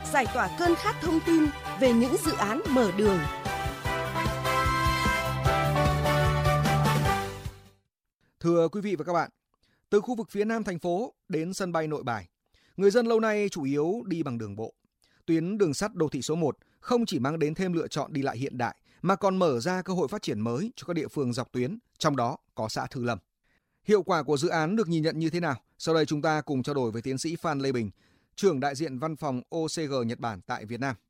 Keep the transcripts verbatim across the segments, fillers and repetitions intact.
giải tỏa cơn khát thông tin về những dự án mở đường. Thưa quý vị và các bạn, từ khu vực phía nam thành phố đến sân bay Nội Bài, người dân lâu nay chủ yếu đi bằng đường bộ. Tuyến đường sắt đô thị số một không chỉ mang đến thêm lựa chọn đi lại hiện đại mà còn mở ra cơ hội phát triển mới cho các địa phương dọc tuyến, trong đó có xã Thư Lâm. Hiệu quả của dự án được nhìn nhận như thế nào? Sau đây chúng ta cùng trao đổi với tiến sĩ Phan Lê Bình, trưởng đại diện văn phòng o xê giê Nhật Bản tại Việt Nam.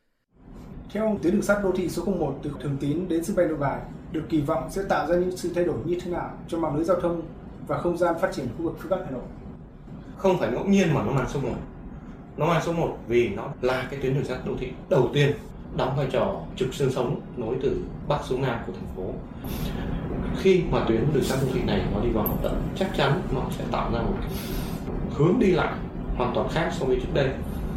Theo ông, tuyến đường sắt đô thị số không một từ Thường Tín đến sân bay Nội Bài được kỳ vọng sẽ tạo ra những sự thay đổi như thế nào cho mạng lưới giao thông và không gian phát triển khu vực phía Bắc Hà Nội? Không phải ngẫu nhiên mà nó là số một. Nó là số một vì nó là cái tuyến đường sắt đô thị đầu tiên đóng vai trò trục xương sống nối từ Bắc xuống Nam của thành phố. Khi mà tuyến đường sắt đô thị này nó đi vào hoạt động, chắc chắn nó sẽ tạo ra một hướng đi lại hoàn toàn khác so với trước đây.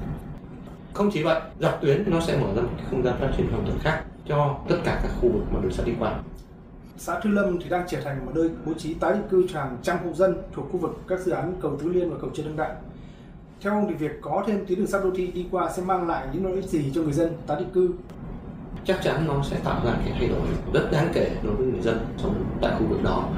Không chỉ vậy, dọc tuyến nó sẽ mở ra một cái không gian phát triển hoàn toàn khác cho tất cả các khu vực mà đường sắt đi qua. Xã Thư Lâm thì đang trở thành một nơi bố trí tái định cư cho hàng trăm hộ dân thuộc khu vực các dự án cầu Tứ Liên và cầu Trần Hưng Đạo. Theo ông thì việc có thêm tuyến đường sắt đô thị đi qua sẽ mang lại những lợi ích gì cho người dân tái định cư? Chắc chắn nó sẽ tạo ra cái thay đổi rất đáng kể đối với người dân trong tại khu vực đó.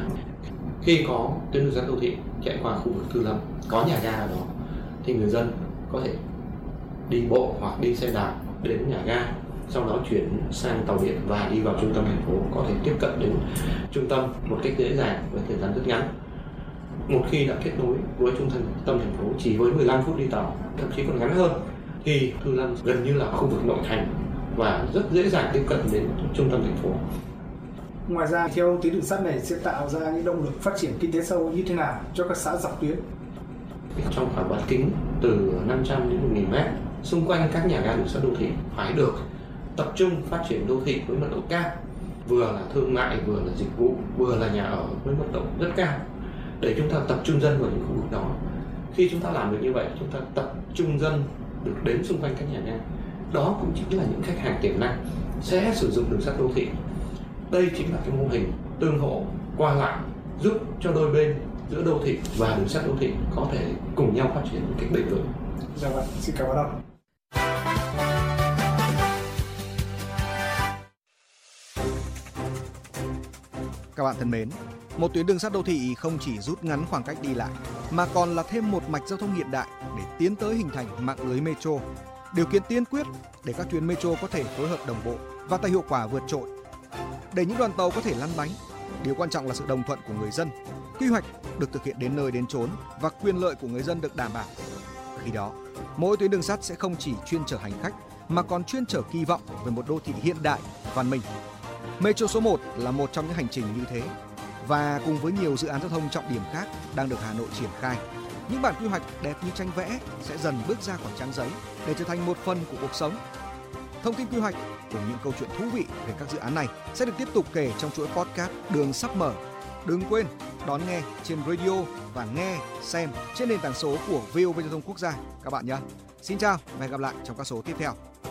Khi có tuyến đường sắt đô thị chạy qua khu vực Thư Lâm, có nhà ga ở đó, thì người dân có thể đi bộ hoặc đi xe đạp đến nhà ga, sau đó chuyển sang tàu điện và đi vào trung tâm thành phố, có thể tiếp cận đến trung tâm một cách dễ dàng với thời gian rất ngắn. Một khi đã kết nối với trung tâm tâm thành phố chỉ với mười lăm phút đi tàu, thậm chí còn ngắn hơn, thì Thư Lâm gần như là khu vực nội thành và rất dễ dàng tiếp cận đến trung tâm thành phố. Ngoài ra, theo ông, tuyến đường sắt này sẽ tạo ra những động lực phát triển kinh tế sâu như thế nào cho các xã dọc tuyến? Trong khoảng bán kính từ năm trăm đến một nghìn mét, xung quanh các nhà ga đường sắt đô thị phải được tập trung phát triển đô thị với mật độ cao, vừa là thương mại, vừa là dịch vụ, vừa là nhà ở với mật độ rất cao, để chúng ta tập trung dân vào những khu vực đó. Khi chúng ta làm được như vậy, chúng ta tập trung dân được đến xung quanh các nhà ga. Đó cũng chính là những khách hàng tiềm năng sẽ sử dụng đường sắt đô thị. Đây chính là cái mô hình tương hỗ qua lại, giúp cho đôi bên giữa đô thị và đường sắt đô thị có thể cùng nhau phát triển một cách bền vững. Dạ vâng, xin cảm ơn ông. Các bạn thân mến, một tuyến đường sắt đô thị không chỉ rút ngắn khoảng cách đi lại mà còn là thêm một mạch giao thông hiện đại để tiến tới hình thành mạng lưới metro. Điều kiện tiên quyết để các tuyến metro có thể phối hợp đồng bộ và tạo hiệu quả vượt trội. Để những đoàn tàu có thể lăn bánh, điều quan trọng là sự đồng thuận của người dân. Quy hoạch được thực hiện đến nơi đến chốn và quyền lợi của người dân được đảm bảo. Khi đó, mỗi tuyến đường sắt sẽ không chỉ chuyên chở hành khách mà còn chuyên chở kỳ vọng về một đô thị hiện đại, văn minh. Metro số một là một trong những hành trình như thế, và cùng với nhiều dự án giao thông trọng điểm khác đang được Hà Nội triển khai, những bản quy hoạch đẹp như tranh vẽ sẽ dần bước ra khỏi trang giấy để trở thành một phần của cuộc sống. Thông tin quy hoạch cùng những câu chuyện thú vị về các dự án này sẽ được tiếp tục kể trong chuỗi podcast Đường sắp mở. Đừng quên đón nghe trên radio và nghe, xem trên nền tảng số của vê o vê Giao thông Quốc gia các bạn nhé. Xin chào và hẹn gặp lại trong các số tiếp theo.